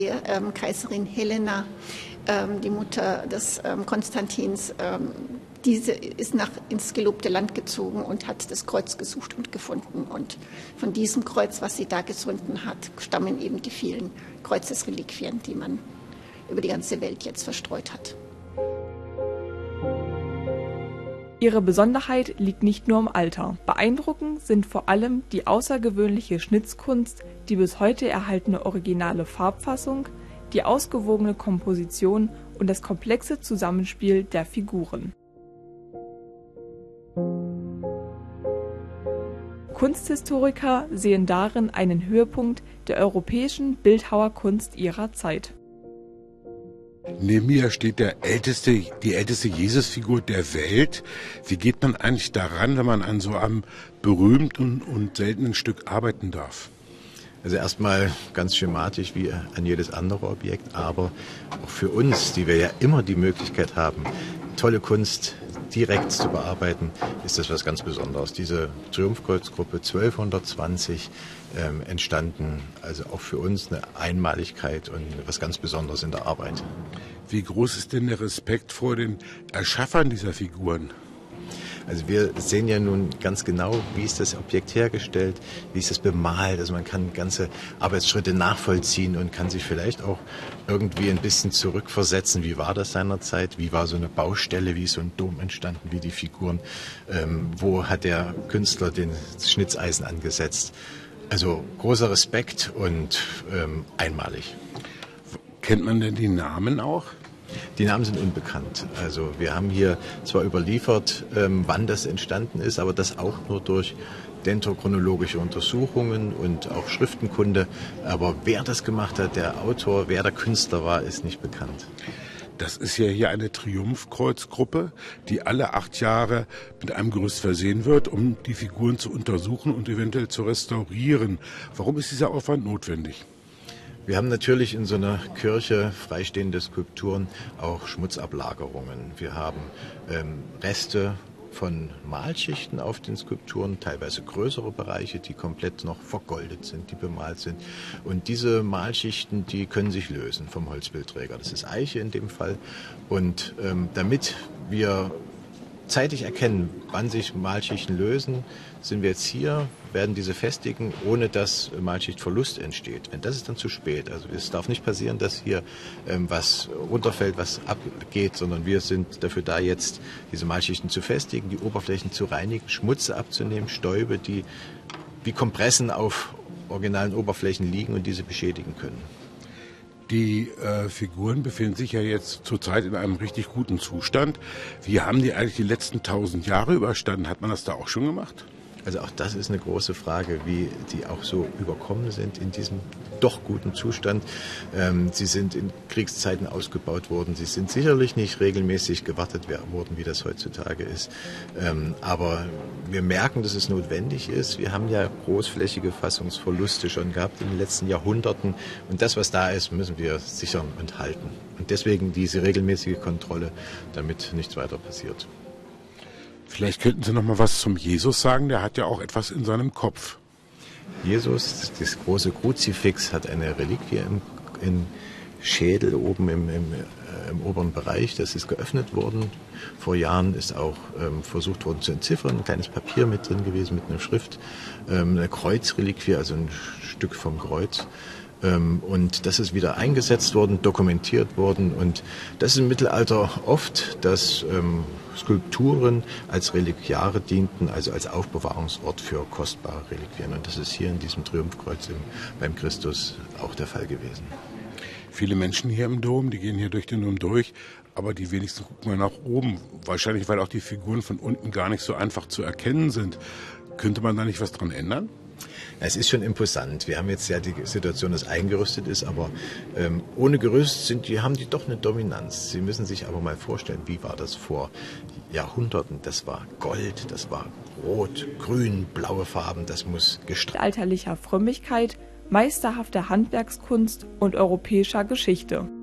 Kaiserin Helena, die Mutter des Konstantins, diese ist ins gelobte Land gezogen und hat das Kreuz gesucht und gefunden. Und von diesem Kreuz, was sie da gefunden hat, stammen eben die vielen Kreuzesreliquien, die man über die ganze Welt jetzt verstreut hat. Ihre Besonderheit liegt nicht nur im Alter. Beeindruckend sind vor allem die außergewöhnliche Schnitzkunst, die bis heute erhaltene originale Farbfassung, die ausgewogene Komposition und das komplexe Zusammenspiel der Figuren. Kunsthistoriker sehen darin einen Höhepunkt der europäischen Bildhauerkunst ihrer Zeit. Neben mir steht die älteste Jesusfigur der Welt. Wie geht man eigentlich daran, wenn man an so einem berühmten und seltenen Stück arbeiten darf? Also erstmal ganz schematisch wie an jedes andere Objekt, aber auch für uns, die wir ja immer die Möglichkeit haben, tolle Kunst direkt zu bearbeiten, ist das was ganz Besonderes. Diese Triumphkreuzgruppe 1220 entstanden, also auch für uns eine Einmaligkeit und was ganz Besonderes in der Arbeit. Wie groß ist denn der Respekt vor den Erschaffern dieser Figuren? Also wir sehen ja nun ganz genau, wie ist das Objekt hergestellt, wie ist es bemalt. Also man kann ganze Arbeitsschritte nachvollziehen und kann sich vielleicht auch irgendwie ein bisschen zurückversetzen. Wie war das seinerzeit? Wie war so eine Baustelle? Wie ist so ein Dom entstanden? Wie die Figuren? Wo hat der Künstler den Schnitzeisen angesetzt? Also großer Respekt und einmalig. Kennt man denn die Namen auch? Die Namen sind unbekannt. Also wir haben hier zwar überliefert, wann das entstanden ist, aber das auch nur durch dendrochronologische Untersuchungen und auch Schriftenkunde. Aber wer das gemacht hat, der Autor, wer der Künstler war, ist nicht bekannt. Das ist ja hier eine Triumphkreuzgruppe, die alle 8 Jahre mit einem Gerüst versehen wird, um die Figuren zu untersuchen und eventuell zu restaurieren. Warum ist dieser Aufwand notwendig? Wir haben natürlich in so einer Kirche freistehende Skulpturen auch Schmutzablagerungen. Wir haben Reste von Malschichten auf den Skulpturen, teilweise größere Bereiche, die komplett noch vergoldet sind, die bemalt sind. Und diese Malschichten, die können sich lösen vom Holzbildträger. Das ist Eiche in dem Fall. Und damit wir zeitig erkennen, wann sich Malschichten lösen, sind wir jetzt hier, werden diese festigen, ohne dass Malschichtverlust entsteht. Wenn das ist dann zu spät. Also es darf nicht passieren, dass hier was runterfällt, was abgeht, sondern wir sind dafür da, jetzt diese Malschichten zu festigen, die Oberflächen zu reinigen, Schmutz abzunehmen, Stäube, die wie Kompressen auf originalen Oberflächen liegen und diese beschädigen können. Die Figuren befinden sich ja jetzt zurzeit in einem richtig guten Zustand. Wie haben die eigentlich die letzten 1000 Jahre überstanden? Hat man das da auch schon gemacht? Also auch das ist eine große Frage, wie die auch so überkommen sind in diesem doch guten Zustand. Sie sind in Kriegszeiten ausgebaut worden. Sie sind sicherlich nicht regelmäßig gewartet worden, wie das heutzutage ist. Aber wir merken, dass es notwendig ist. Wir haben ja großflächige Fassungsverluste schon gehabt in den letzten Jahrhunderten. Und das, was da ist, müssen wir sichern und halten. Und deswegen diese regelmäßige Kontrolle, damit nichts weiter passiert. Vielleicht könnten Sie noch mal was zum Jesus sagen, der hat ja auch etwas in seinem Kopf. Jesus, das große Kruzifix, hat eine Reliquie im Schädel oben im oberen Bereich. Das ist geöffnet worden. Vor Jahren ist auch versucht worden zu entziffern. Ein kleines Papier mit drin gewesen, mit einer Schrift. Eine Kreuzreliquie, also ein Stück vom Kreuz. Und das ist wieder eingesetzt worden, dokumentiert worden. Und das ist im Mittelalter oft, dass Skulpturen als Reliquiare dienten, also als Aufbewahrungsort für kostbare Reliquien. Und das ist hier in diesem Triumphkreuz beim Christus auch der Fall gewesen. Viele Menschen hier im Dom, die gehen hier durch den Dom durch, aber die wenigsten gucken mal nach oben. Wahrscheinlich, weil auch die Figuren von unten gar nicht so einfach zu erkennen sind. Könnte man da nicht was dran ändern? Es ist schon imposant. Wir haben jetzt ja die Situation, dass eingerüstet ist, aber ohne Gerüst haben die doch eine Dominanz. Sie müssen sich aber mal vorstellen, wie war das vor Jahrhunderten? Das war Gold, das war Rot, Grün, blaue Farben, das muss mittelalterlicher Frömmigkeit, meisterhafter Handwerkskunst und europäischer Geschichte.